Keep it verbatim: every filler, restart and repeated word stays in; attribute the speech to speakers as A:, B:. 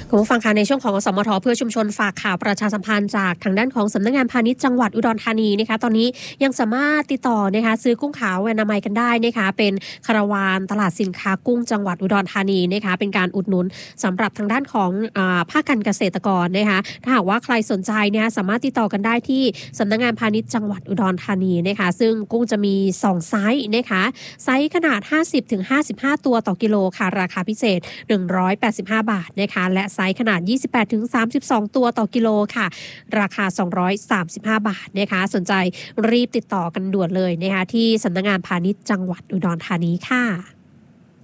A: คุณผู้ฟังคะในช่วงของสมทเพื่อชุมชนฝากข่าวประชาสัมพันธ์จากทางด้านของสำนักงานพาณิชย์จังหวัดอุดรธานีนะคะตอนนี้ยังสามารถติดต่อนะคะซื้อกุ้งขาวอนามัยกันได้นะคะเป็นคาราวานตลาดสินค้ากุ้งจังหวัดอุดรธานีนะคะเป็นการอุดหนุนสำหรับทางด้านของภาคการเกษตรกรนะคะถ้าหากว่าใครสนใจเนี่ยสามารถติดต่อกันได้ที่สำนักงานพาณิชย์จังหวัดอุดรธานีนะคะซึ่งกุ้งจะมีสองไซส์นะคะไซส์ขนาด ห้าสิบถึงห้าสิบห้า ตัวต่อกิโลค่ะราคาพิเศษหนึ่งร้อยแปดสิบห้าบาทนะคะและไซส์ขนาดยี่สิบแปดถึงสามสิบสอง ตัวต่อกิโลค่ะราคาสองร้อยสามสิบห้าบาทนะคะสนใจรีบติดต่อกันด่วนเลยนะคะที่สำนักงานพาณิชย์จังหวัดอุดรธานีค่ะ